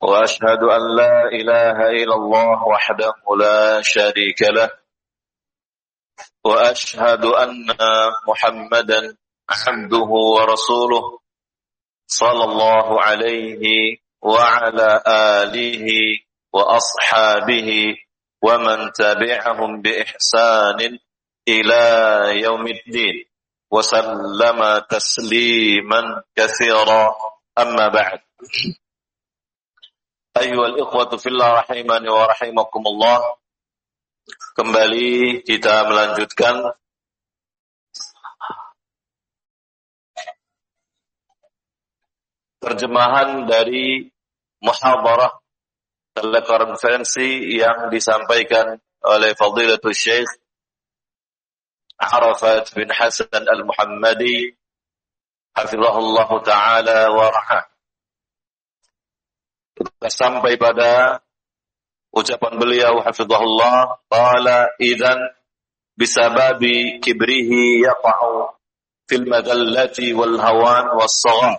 وأشهد أن لا إله إلا الله وحده لا شريك له وأشهد أن محمدا عبده ورسوله صلى الله عليه وعلى آله وأصحابه ومن تبعهم بإحسان إلى يوم الدين وسلم تسليما كثيرا أما بعد أيها الإخوة في الله رحمني ورحمكم الله. Kembali kita melanjutkan terjemahan dari muhadarah telekonferensi yang disampaikan oleh Fadilatul Syekh Arafat bin Hasan Al-Muhammadi hafizahullah ta'ala wa ra'ah. Kita sampai pada ucapan beliau hafizahullah qala idzan bisababi kibrihi yaqa'u fil madallati wal hawan was saghar.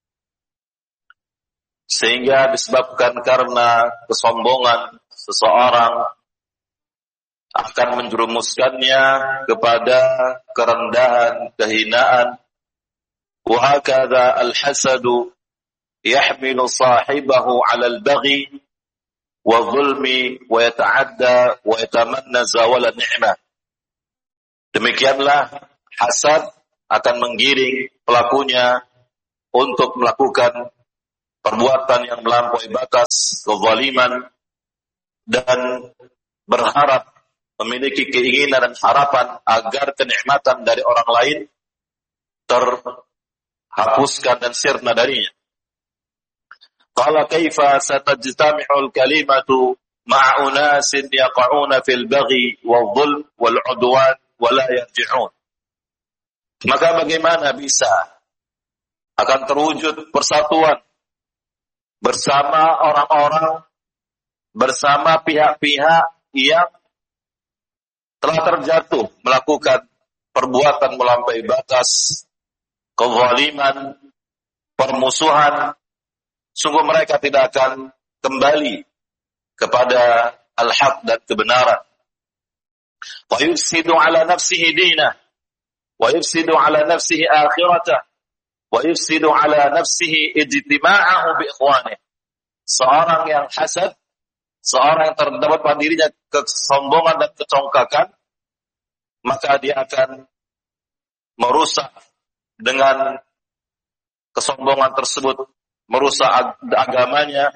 Sehingga disebabkan karena kesombongan seseorang akan menjerumuskannya kepada kerendahan, kehinaan. Wa hakadha al-hasadu yahmilu sahibahu 'ala al-baghi wa dhulmi wa yata'adda wa yatamanna zawala ni'mah. Demikianlah hasad akan menggiring pelakunya untuk melakukan perbuatan yang melampaui batas, kezaliman, dan berharap memiliki keinginan dan harapan agar kenikmatan dari orang lain terhapuskan dan sirna darinya. Qala kaifa satajtami'ul kalimatu ma'a unasin yaqa'una fil baghi wal dhulm wal 'udwan wa la yarji'un. Maka bagaimana bisa akan terwujud persatuan bersama orang-orang, bersama pihak-pihak yang telah terjatuh melakukan perbuatan melampaui batas, kezaliman, permusuhan. Sungguh mereka tidak akan kembali kepada al-haq dan kebenaran. Wa yufsidu ala nafsihi dinah, wa yufsidu ala nafsihi akhiratah, wa yufsidu ala nafsihi ijtima'ahu bi ikhwanih. Seorang yang hasad, seorang yang terdapat pada dirinya kesombongan dan kecongkakan, maka dia akan merusak dengan kesombongan tersebut, merusak agamanya,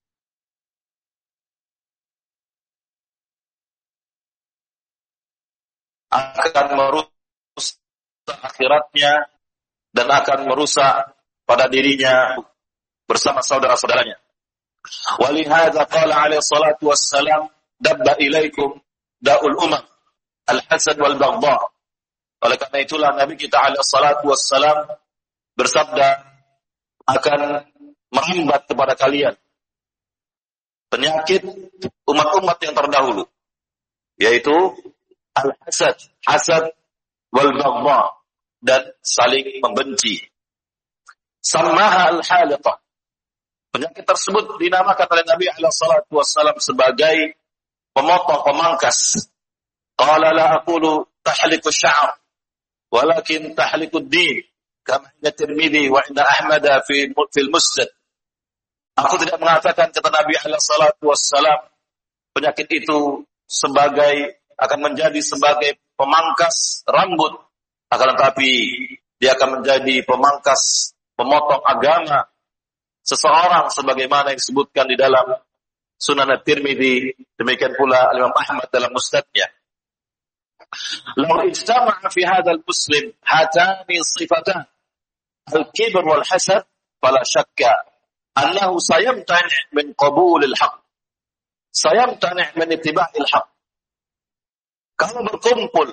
akan merusak akhiratnya, dan akan merusak pada dirinya bersama saudara-saudaranya. Walihada qala alaihi salatu wassalam dabba ilaikum da'ul umam al-hasad wal baghdha. Oleh karena itulah Nabi kita alaihi salatu wassalam bersabda akan merambat kepada kalian penyakit umat-umat yang terdahulu, yaitu al-hasad, hasad wal baghdha, dan saling membenci. Samaha al-haliqah. Penyakit tersebut dinamakan oleh Nabi alaihi salatu wassalam sebagai pemotong, pemangkas. Qala la aqulu tahliku sya'r walakin tahliku ad-din kama inda Tirmidzi wa inda Ahmad fil Musnad. Aku tidak mengatakan, kata Nabi alaihi salatu wassalam, penyakit itu akan menjadi sebagai pemangkas rambut, akan tetapi dia akan menjadi pemangkas, pemotong agama seseorang sebagaimana yang disebutkan di dalam Sunan At-Tirmidzi, demikian pula Imam Ahmad dalam Musnadnya. Law ijtama'a fi hadzal muslim hatani sifatan al-kibr wal hasad fala syakka annahu sayamtani' min qabulil haqq, sayamtani' min ittiba'il haqq. Kalau berkumpul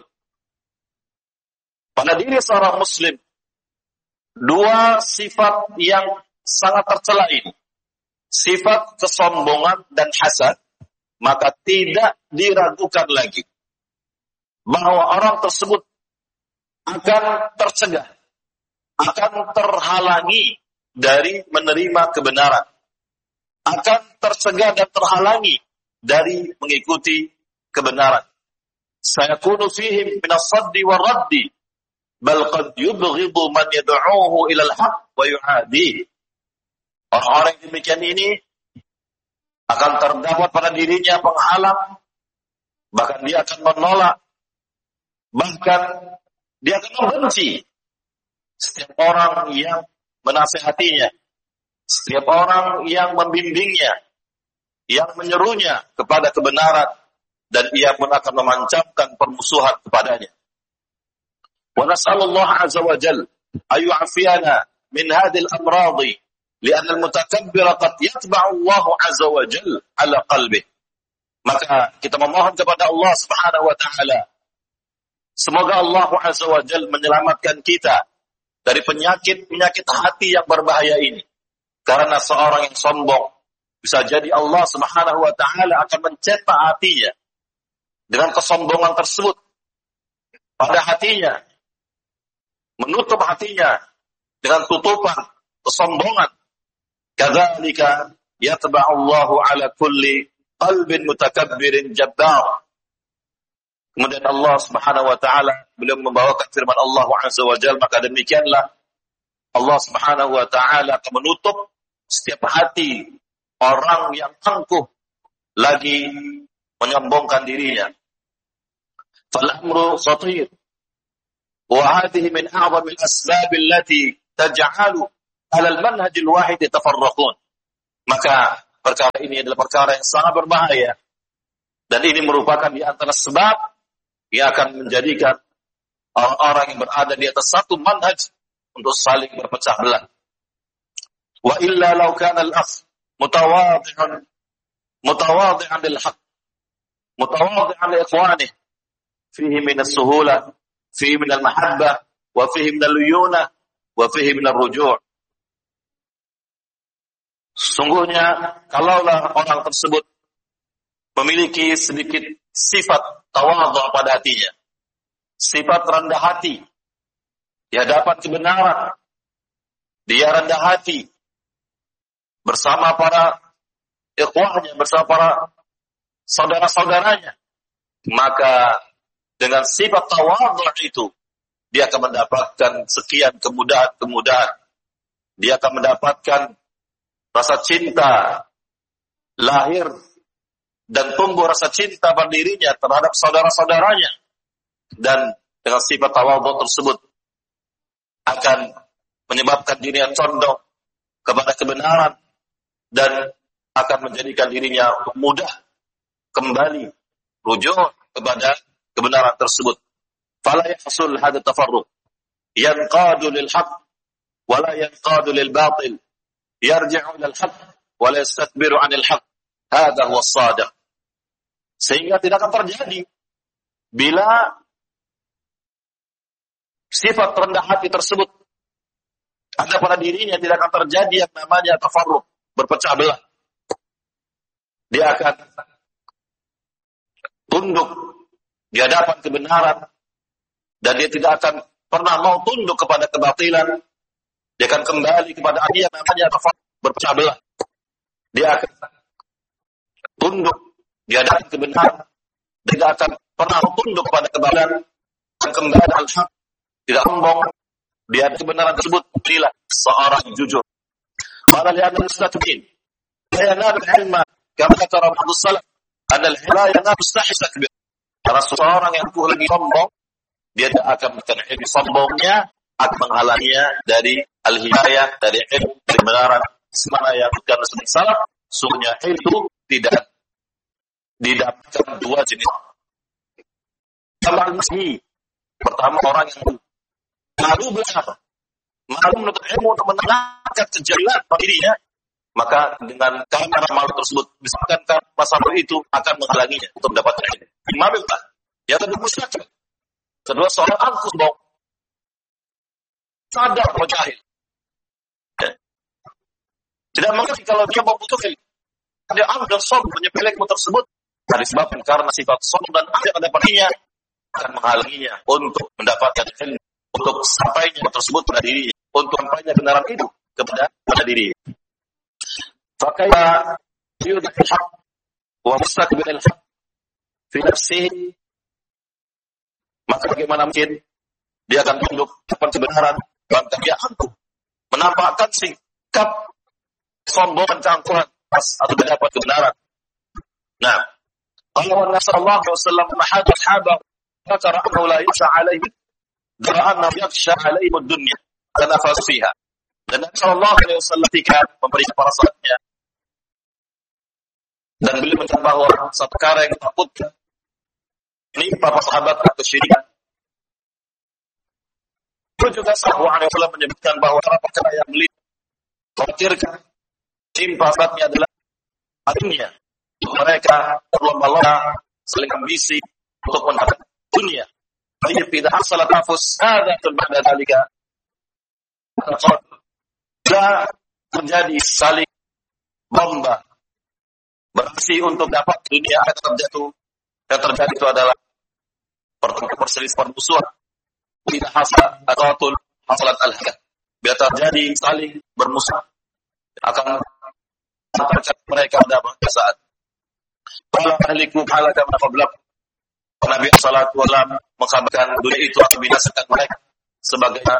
pada diri seorang muslim dua sifat yang sangat tercela ini, sifat kesombongan dan hasad, maka tidak diragukan lagi bahwa orang tersebut akan tercegah, akan terhalangi dari menerima kebenaran, akan tercegah dan terhalangi dari mengikuti kebenaran. Sayakunu fihim min as-saddi wa raddi bal qad yubghidu man yad'uhu ila al-haq wa yu'adihi. Orang-orang yang demikian ini akan terdapat pada dirinya penghalang, bahkan dia akan menolak, bahkan dia akan membenci setiap orang yang menasihatinya, setiap orang yang membimbingnya, yang menyerunya kepada kebenaran, dan ia pun akan memancapkan permusuhan kepadanya. Wa nas'alullah azza wa jalla ayu'afiyana min hadhil amradi li'anna al-mutakabbira qad yatba'u Allah azza wa jalla ala qalbih. Maka kita memohon kepada Allah Subhanahu wa taala, semoga Allah azza wa jalla menyelamatkan kita dari penyakit hati yang berbahaya ini. Karena seorang yang sombong, bisa jadi Allah Subhanahu wa taala akan mencetak hatinya dengan kesombongan tersebut pada hatinya, menutup hatinya dengan tutupan kesombongan. Kadzalika yatba'u Allahu 'ala kulli qalbin mutakabbirin jabbar. Kemudian Allah Subhanahu wa taala beliau membawakan firman Allah azza wa jalla, maka demikianlah Allah Subhanahu wa taala akan menutup setiap hati orang yang angkuh lagi menyombongkan dirinya. Fal amru khatir wa hadhihi min a'zami al-asbab allati taj'alu 'ala al-manhaj al-wahid tafarraqun. Maka perkara ini adalah perkara yang sangat berbahaya, dan ini merupakan di antara sebab yang akan menjadikan orang-orang yang berada di atas satu manhaj untuk saling berpecah belah. Wa illa law kana al-akh mutawadi'an lil haqq, mutawadi'an li ikhwanihi, fihi min as-suhula, fihi min al-mahabbah, wa fihi min al-luyunah, wa fihi min ar-ruju'. Sungguhnya kalaulah orang tersebut memiliki sedikit sifat tawadhu pada hatinya, sifat rendah hati di hadapan kebenaran, dia rendah hati bersama para ikhwahnya, bersama para saudara-saudaranya, maka dengan sifat tawadhu itu dia akan mendapatkan sekian kemudahan-kemudahan. Dia akan mendapatkan rasa cinta, lahir dan tumbuh rasa cinta pada dirinya terhadap saudara-saudaranya, dan dengan sifat tawadhu tersebut akan menyebabkan dirinya condong kepada kebenaran dan akan menjadikan dirinya mudah kembali rujuk kepada kebenaran tersebut. Fala yahsul hadha tafarruq yanqadu lil haqq wa la yanqadu lil batil, yarji'u ila al haqq wa la yastakbiru 'anil haqq. Hadha huwa as-shadiq. Sehingga tidak akan terjadi bila sifat rendah hati tersebut ada pada dirinya, tidak akan terjadi yang namanya tafarruq, berpecah belah. Dia akan tunduk di hadapan kebenaran, dan dia tidak akan pernah mau tunduk kepada kebatilan. Dia akan kembali kepada yang namanya tafarruq, berpecah belah. Dia akan tunduk di hadapan kebenaran, tidak akan pernah tunduk kepada kebatilan, dan kembali al-haq, tidak sombong. Di hadapan kebenaran tersebut, bila seorang jujur. Maka lihat al-mustaqim, la yanalu al-ilma kama kata ba'd as-salaf, anna al-la yanalu as-takbir. Karena seorang yang lagi sombong, dia tidak akan mendapatkan ilmu. Sombongnya akan menghalanginya dari al-hidayah, dari ilmu kebenaran. Semana yang bukan sebagai salaf, sungguhnya ilmu tidak didapatkan dua jenis. Pertama, orang yang malu belajar, malu menuntut ilmu untuk menangkap kejadian dirinya, maka dengan karena malu tersebut, misalkan masalah itu akan menghalanginya untuk mendapatkan ilmu. Imabillah, yang kedua mustaqim. Kedua, seorang angkus bohong, sadar bahwa jahil, tidak mengerti kalau dia membutuhkan ilmu. Dia ambil sombong menyepelekan ilmu tersebut, disebabkan karena sifat sombong dan ada pada dirinya akan menghalanginya untuk mendapatkan ilmu, untuk sampainya tersebut pada dirinya, untuk sampainya kebenaran itu kepada diri. Fakaya yudhil haq wa mustakbiril haq fi nafsihi, maka bagaimana mungkin dia akan tunduk depan kebenaran dan dia angkuh menampakkan sikap sombong dan cangkuhan atau dapat kebenaran. Nah, kalau Nabi sallallahu alaihi wasallam menahad ashabah dzakara annahu la yasha alaihi dara'anna yakhsha alaihi ad-dunya tanafas fiha. Dan Nabi sallallahu alaihi wasallam ketika memberi para sahabatnya dan beliau menyatakan bahwa satu perkara yang ditakutkan ini para sahabat kesyirikan. Itu juga sallallahu alaihi wasallam menyebutkan bahwa perkara yang beliau khawatirkan timpa sahabatnya adalah dunia. Mereka berlomba-lomba saling ambisi untuk mendapat dunia. Baik tidak asal tafus ada ba'da dalika. Tidak menjadi saling lomba beraksi untuk dapat dunia yang terjadi itu adalah perselisihan permusuhan. Tidak hasad atau hasalat al-haq. Biar terjadi saling bermusuh akan terjadi mereka pada saat qala ahliku qala kama qablakum. Nabi sallallahu alaihi wasallam mengkabarkan dunia itu akan binasakan mereka sebagaimana